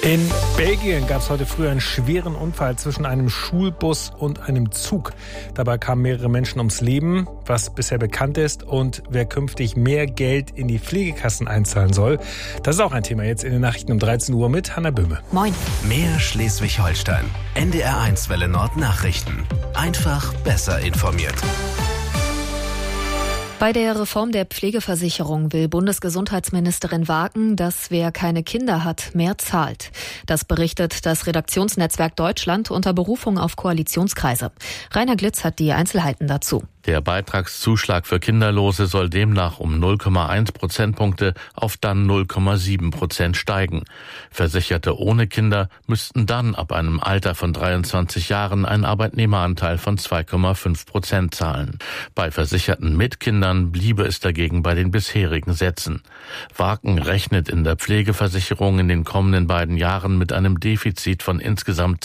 In Belgien gab es heute früh einen schweren Unfall zwischen einem Schulbus und einem Zug. Dabei kamen mehrere Menschen ums Leben, was bisher bekannt ist und wer künftig mehr Geld in die Pflegekassen einzahlen soll. Das ist auch ein Thema jetzt in den Nachrichten um 13 Uhr mit Hanna Böhme. Moin. Mehr Schleswig-Holstein. NDR1 Welle Nord Nachrichten. Einfach besser informiert. Bei der Reform der Pflegeversicherung will Bundesgesundheitsministerin Wagen, dass wer keine Kinder hat, mehr zahlt. Das berichtet das Redaktionsnetzwerk Deutschland unter Berufung auf Koalitionskreise. Rainer Glitz hat die Einzelheiten dazu. Der Beitragszuschlag für Kinderlose soll demnach um 0,1 Prozentpunkte auf dann 0,7% steigen. Versicherte ohne Kinder müssten dann ab einem Alter von 23 Jahren einen Arbeitnehmeranteil von 2,5% zahlen. Bei Versicherten mit Kindern bliebe es dagegen bei den bisherigen Sätzen. Wagen rechnet in der Pflegeversicherung in den kommenden beiden Jahren mit einem Defizit von insgesamt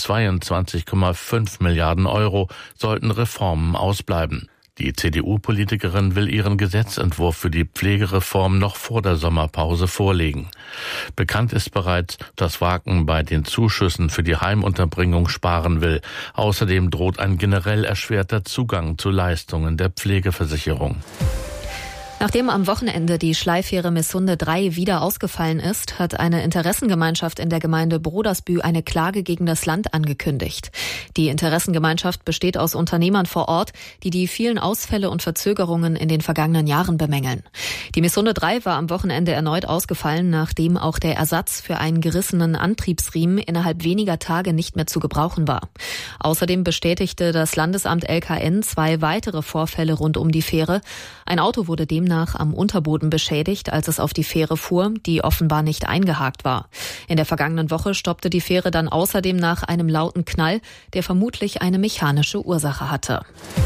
22,5 Milliarden Euro, sollten Reformen ausbleiben. Die CDU-Politikerin will ihren Gesetzentwurf für die Pflegereform noch vor der Sommerpause vorlegen. Bekannt ist bereits, dass Wagen bei den Zuschüssen für die Heimunterbringung sparen will. Außerdem droht ein generell erschwerter Zugang zu Leistungen der Pflegeversicherung. Nachdem am Wochenende die Schleifähre Missunde 3 wieder ausgefallen ist, hat eine Interessengemeinschaft in der Gemeinde Brodersbü eine Klage gegen das Land angekündigt. Die Interessengemeinschaft besteht aus Unternehmern vor Ort, die die vielen Ausfälle und Verzögerungen in den vergangenen Jahren bemängeln. Die Missunde 3 war am Wochenende erneut ausgefallen, nachdem auch der Ersatz für einen gerissenen Antriebsriemen innerhalb weniger Tage nicht mehr zu gebrauchen war. Außerdem bestätigte das Landesamt LKN 2 weitere Vorfälle rund um die Fähre. Ein Auto wurde demnach am Unterboden beschädigt, als es auf die Fähre fuhr, die offenbar nicht eingehakt war. In der vergangenen Woche stoppte die Fähre dann außerdem nach einem lauten Knall, der vermutlich eine mechanische Ursache hatte.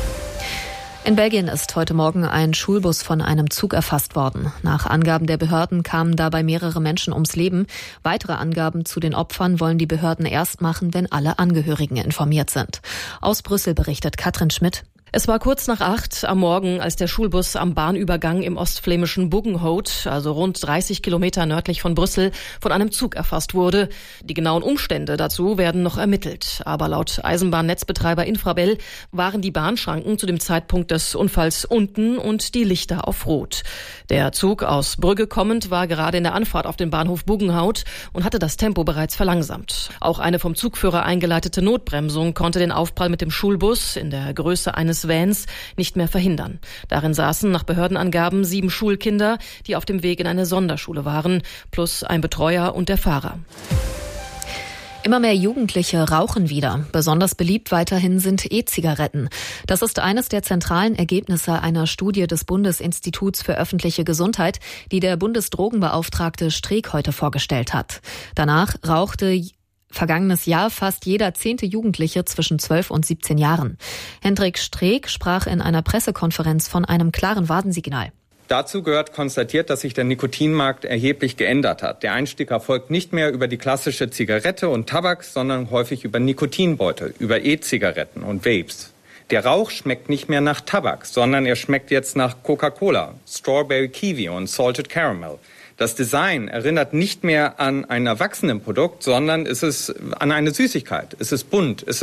In Belgien ist heute Morgen ein Schulbus von einem Zug erfasst worden. Nach Angaben der Behörden kamen dabei mehrere Menschen ums Leben. Weitere Angaben zu den Opfern wollen die Behörden erst machen, wenn alle Angehörigen informiert sind. Aus Brüssel berichtet Katrin Schmidt. Es war kurz nach 8 am Morgen, als der Schulbus am Bahnübergang im ostflämischen Buggenhout, also rund 30 Kilometer nördlich von Brüssel, von einem Zug erfasst wurde. Die genauen Umstände dazu werden noch ermittelt. Aber laut Eisenbahnnetzbetreiber Infrabel waren die Bahnschranken zu dem Zeitpunkt des Unfalls unten und die Lichter auf Rot. Der Zug aus Brügge kommend war gerade in der Anfahrt auf den Bahnhof Buggenhout und hatte das Tempo bereits verlangsamt. Auch eine vom Zugführer eingeleitete Notbremsung konnte den Aufprall mit dem Schulbus in der Größe eines Vans nicht mehr verhindern. Darin saßen nach Behördenangaben 7 Schulkinder, die auf dem Weg in eine Sonderschule waren, plus ein Betreuer und der Fahrer. Immer mehr Jugendliche rauchen wieder. Besonders beliebt weiterhin sind E-Zigaretten. Das ist eines der zentralen Ergebnisse einer Studie des Bundesinstituts für öffentliche Gesundheit, die der Bundesdrogenbeauftragte Streeck heute vorgestellt hat. Danach rauchte vergangenes Jahr fast jeder 10. Jugendliche zwischen 12 und 17 Jahren. Hendrik Streeck sprach in einer Pressekonferenz von einem klaren Warnsignal. Dazu gehört konstatiert, dass sich der Nikotinmarkt erheblich geändert hat. Der Einstieg erfolgt nicht mehr über die klassische Zigarette und Tabak, sondern häufig über Nikotinbeutel, über E-Zigaretten und Vapes. Der Rauch schmeckt nicht mehr nach Tabak, sondern er schmeckt jetzt nach Coca-Cola, Strawberry Kiwi und Salted Caramel. Das Design erinnert nicht mehr an ein Erwachsenenprodukt, sondern es ist an eine Süßigkeit. Es ist bunt, es